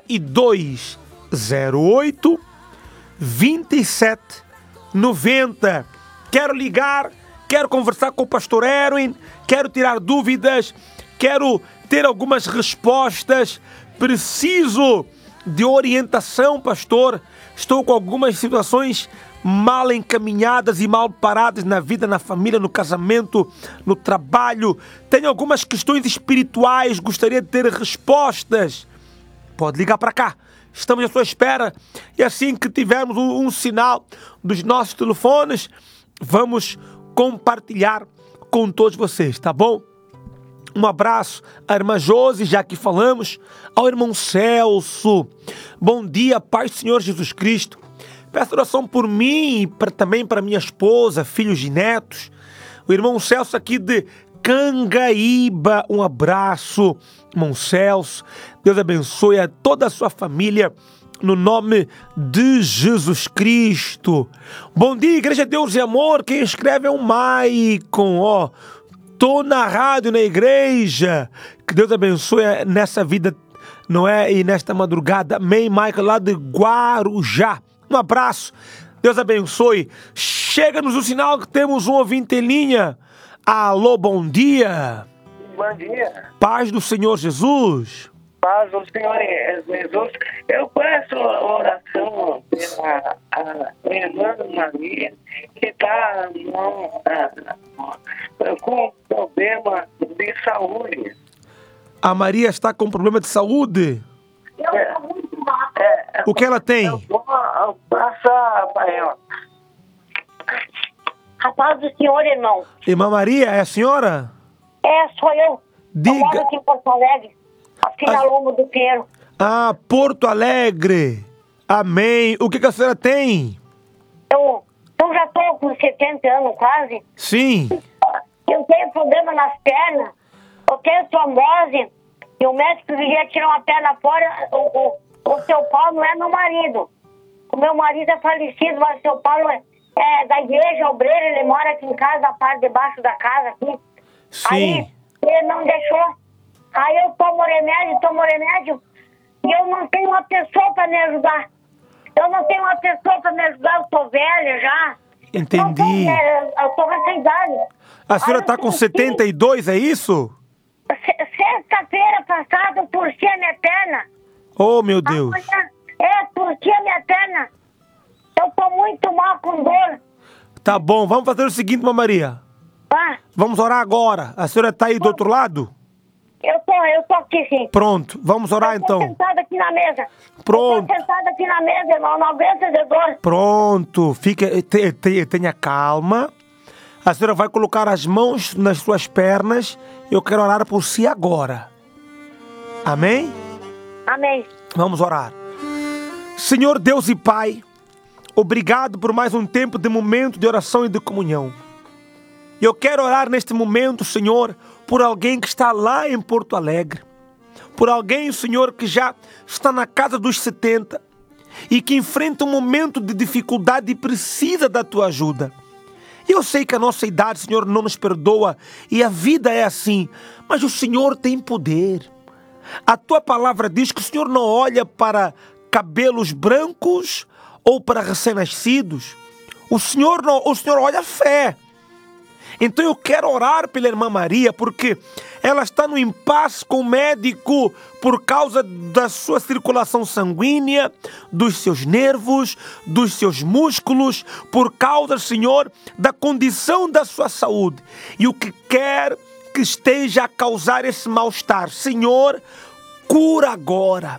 08 27 90. Quero ligar, quero conversar com o pastor Erwin, quero tirar dúvidas, quero ter algumas respostas, preciso de orientação, pastor. Estou com algumas situações mal encaminhadas e mal paradas na vida, na família, no casamento, no trabalho. Tenho algumas questões espirituais, gostaria de ter respostas. Pode ligar para cá, estamos à sua espera. E assim que tivermos um sinal dos nossos telefones, vamos compartilhar com todos vocês, tá bom? Um abraço à irmã Josi, já que falamos, ao irmão Celso. Bom dia, paz do Senhor Jesus Cristo. Peço oração por mim e também para minha esposa, filhos e netos. O irmão Celso aqui de Cangaíba, um abraço, irmão Celso. Deus abençoe a toda a sua família, no nome de Jesus Cristo. Bom dia, Igreja Deus e Amor. Quem escreve é o Maicon, Tô na rádio, na igreja. Que Deus abençoe nessa vida, não é? E nesta madrugada. Amém, Michael, lá de Guarujá. Um abraço. Deus abençoe. Chega-nos o sinal que temos um ouvinte em linha. Alô, bom dia. Bom dia. Paz do Senhor Jesus. Paz do Senhor Jesus. Eu peço oração pela minha irmã Maria, que está com problema de saúde. A Maria está com problema de saúde? O que ela tem? Eu vou passar para ela. A paz do Senhor, irmão. Irmã Maria, é a senhora? É, sou eu. Diga. Eu moro aqui em Porto Alegre, aqui na Lombo do Pinheiro. Ah, Porto Alegre. Amém. O que a senhora tem? Eu já estou com 70 anos quase. Sim. Eu tenho problema nas pernas. Eu tenho trombose. E o médico queria tirar uma perna fora. O seu Paulo não é meu marido. O meu marido é falecido, mas o seu Paulo é da igreja obreira. Ele mora aqui em casa, a parte debaixo da casa aqui. Sim. Aí ele não deixou. Aí eu tomo remédio. E eu não tenho uma pessoa para me ajudar. Eu tô velha já. Entendi. Eu tô com essa idade. A senhora está com 72, é isso? Sexta-feira passada eu torci a minha perna. Oh, meu Deus. Torci a minha perna. Eu tô muito mal com dor. Tá bom, vamos fazer o seguinte, irmã Maria. Vamos orar agora. A senhora está aí do outro lado? Eu tô aqui, sim. Pronto, vamos orar então. Eu tô sentada aqui na mesa. Pronto. Eu tô sentada aqui na mesa, irmão. Não aguento de dor. Pronto, tenha calma. A senhora vai colocar as mãos nas suas pernas. Eu quero orar por si agora. Amém? Amém. Vamos orar. Senhor Deus e Pai, obrigado por mais um tempo de momento de oração e de comunhão. Eu quero orar neste momento, Senhor, por alguém que está lá em Porto Alegre. Por alguém, Senhor, que já está na casa dos 70 e que enfrenta um momento de dificuldade e precisa da Tua ajuda. Eu sei que a nossa idade, Senhor, não nos perdoa e a vida é assim, mas o Senhor tem poder. A Tua palavra diz que o Senhor não olha para cabelos brancos ou para recém-nascidos. O Senhor olha a fé. Então eu quero orar pela irmã Maria, porque ela está no impasse com o médico por causa da sua circulação sanguínea, dos seus nervos, dos seus músculos, por causa, Senhor, da condição da sua saúde. E o que quer que esteja a causar esse mal-estar, Senhor, cura agora,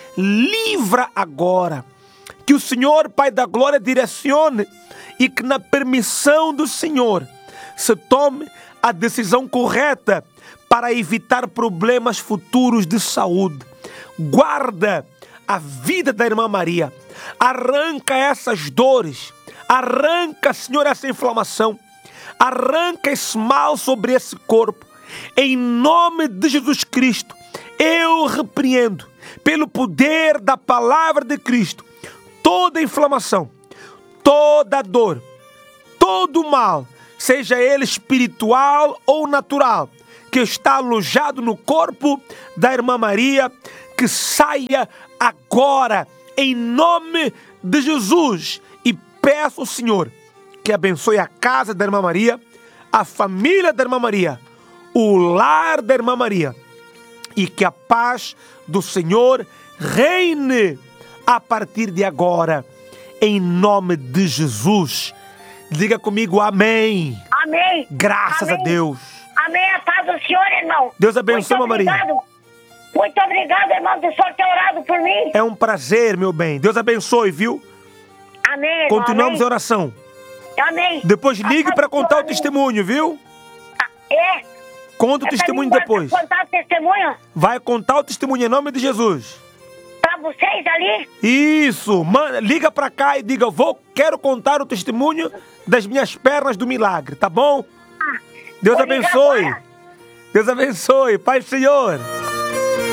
livra agora. Que o Senhor, Pai da Glória, direcione e que na permissão do Senhor se tome a decisão correta para evitar problemas futuros de saúde. Guarda a vida da irmã Maria. Arranca essas dores. Arranca, Senhor, essa inflamação. Arranca esse mal sobre esse corpo. Em nome de Jesus Cristo, eu repreendo, pelo poder da palavra de Cristo, toda inflamação, toda dor, todo mal, seja ele espiritual ou natural, que está alojado no corpo da irmã Maria, que saia agora, em nome de Jesus. E peço ao Senhor que abençoe a casa da irmã Maria, a família da irmã Maria, o lar da irmã Maria, e que a paz do Senhor reine a partir de agora, em nome de Jesus. Diga comigo amém. Amém. Graças Amém. a Deus. Amém. A paz do Senhor, irmão. Deus abençoe, Muito Maria. obrigado. Muito obrigado, irmão, do Senhor ter orado por mim. É um prazer, meu bem. Deus abençoe, viu? Amém, irmão. Continuamos Amém. a oração. Amém. Depois ligue A para paz do contar o Senhor, amém. testemunho, viu? É. Conta o testemunho pra mim, depois. contar o testemunho Vai contar o testemunho em nome de Jesus. pra vocês ali. Isso. Liga para cá e diga, quero contar o testemunho das minhas pernas do milagre, tá bom? Deus Vou ligar abençoe. agora. Deus abençoe. Pai do Senhor.